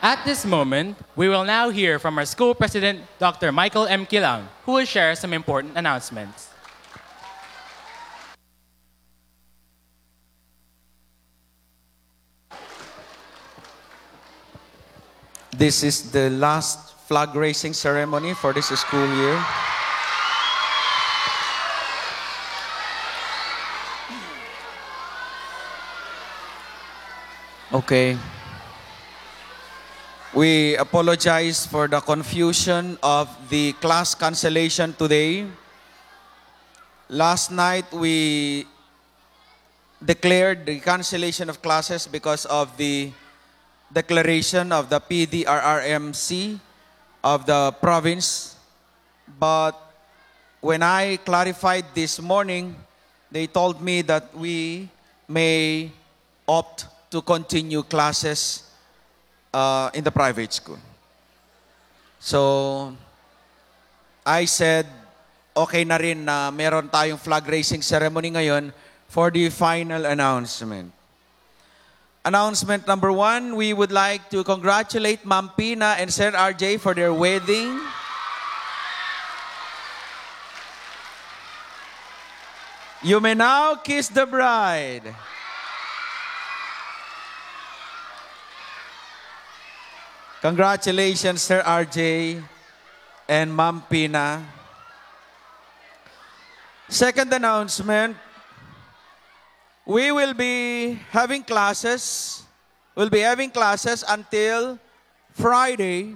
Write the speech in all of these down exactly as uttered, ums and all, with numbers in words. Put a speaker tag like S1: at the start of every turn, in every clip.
S1: At this moment, we will now hear from our school president, Doctor Michael M. Kilang, who will share some important announcements.
S2: This is the last flag raising ceremony for this school year. Okay. We apologize for the confusion of the class cancellation today. Last night, we declared the cancellation of classes because of the declaration of the P D R R M C of the province. But when I clarified this morning, they told me that we may opt to continue classes uh, in the private school. So, I said, okay na rin na meron tayong flag raising ceremony ngayon for the final announcement. Announcement number one, we would like to congratulate Ma'am Pina and Sir R J for their wedding. You may now kiss the bride. Congratulations, Sir R J and Ma'am Pina. Second announcement, we will be having classes, we'll be having classes until Friday.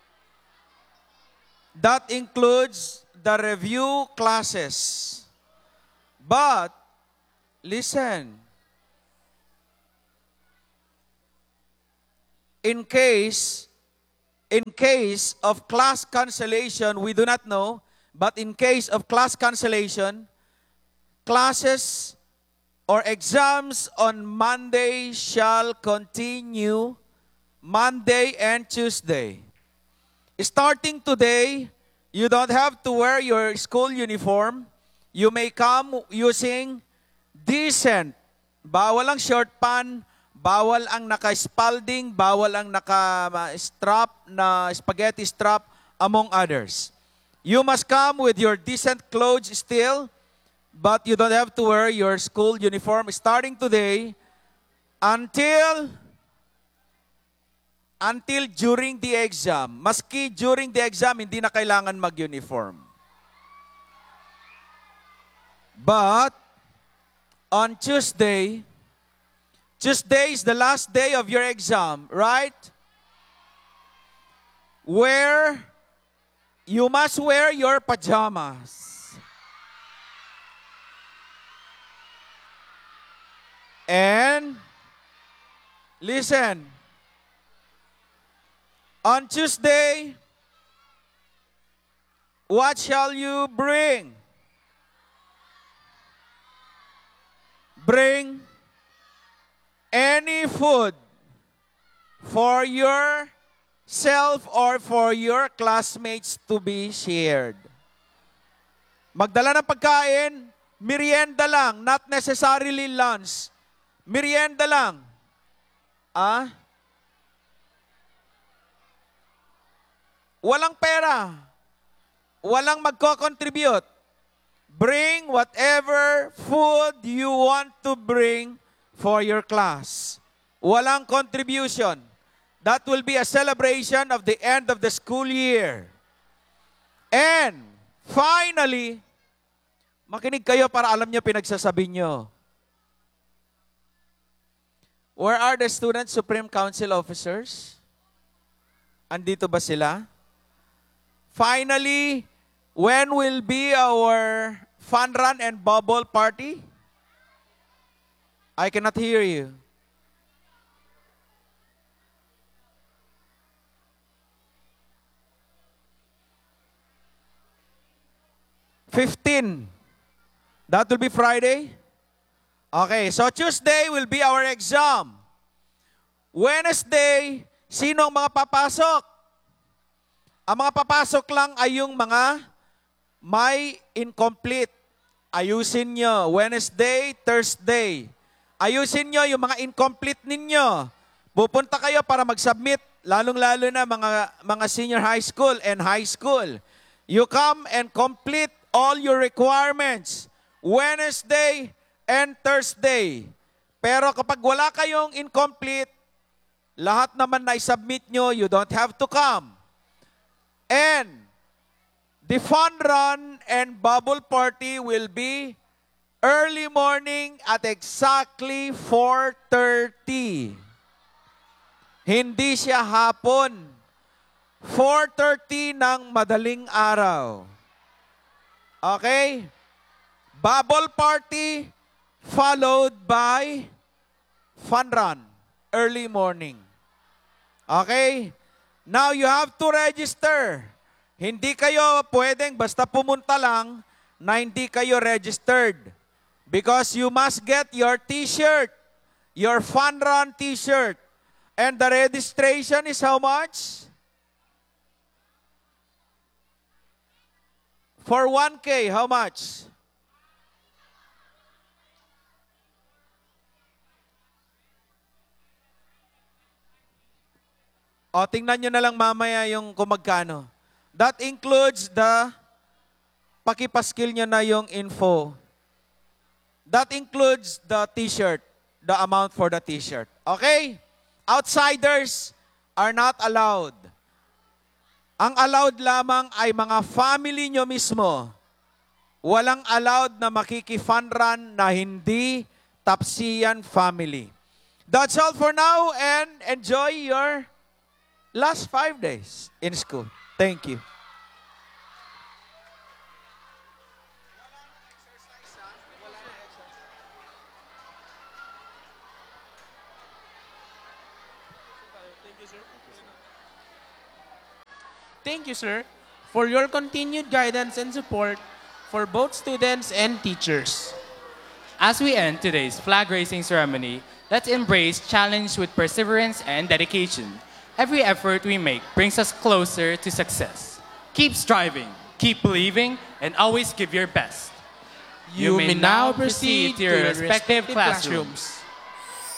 S2: That includes the review classes. But, listen, in case, in case of class cancellation, we do not know, but in case of class cancellation, classes or exams on Monday shall continue Monday and Tuesday. Starting today, you don't have to wear your school uniform. You may come using decent. Bawal ang short pant, bawal ang naka-spalding, bawal ang naka-strap na spaghetti strap, among others. You must come with your decent clothes still, but you don't have to wear your school uniform starting today until until during the exam. Maski during the exam, hindi na kailangan mag-uniform. But on Tuesday, Tuesday is the last day of your exam, right? Where you must wear your pajamas. And, listen, on Tuesday, what shall you bring? Bring any food for yourself or for your classmates to be shared. Magdala ng pagkain, merienda lang, not necessarily lunch. Merienda lang. Ah? Walang pera. Walang magko-contribute. Bring whatever food you want to bring for your class. Walang contribution. That will be a celebration of the end of the school year. And, finally, makinig kayo para alam niyo pinagsasabi niyo. Where are the Student Supreme Council officers? Andito ba sila? Finally, when will be our fun run and bubble party? I cannot hear you. fifteen. That will be Friday. Okay, so Tuesday will be our exam. Wednesday, sino ang mga papasok? Ang mga papasok lang ay yung mga may incomplete. Ayusin nyo. Wednesday, Thursday. Ayusin nyo yung mga incomplete ninyo. Pupunta kayo para mag-submit lalong-lalo na mga, mga senior high school and high school. You come and complete all your requirements Wednesday and Thursday. Pero kapag wala kayong incomplete, lahat naman na i-submit nyo, you don't have to come. And the fun run and bubble party will be early morning at exactly four thirty. Hindi siya hapon. four thirty ng madaling araw. Okay? Bubble party followed by fun run, early morning. Okay? Now you have to register. Hindi kayo pwedeng basta pumunta lang na hindi kayo registered. Because you must get your t-shirt, your fun run t-shirt. And the registration is how much? For one K, how much? O, tingnan nyo na lang mamaya yung kung magkano. That includes the pakipaskil nyo na yung info. That includes the t-shirt, the amount for the t-shirt. Okay? Outsiders are not allowed. Ang allowed lamang ay mga family nyo mismo. Walang allowed na makiki-fun run na hindi Tapsian family. That's all for now and enjoy your last five days in school. Thank you.
S3: Thank you, sir, for your continued guidance and support for both students and teachers.
S1: As we end today's flag raising ceremony, let's embrace challenge with perseverance and dedication. Every effort we make brings us closer to success. Keep striving, keep believing, and always give your best.
S3: You may now proceed to your respective classrooms.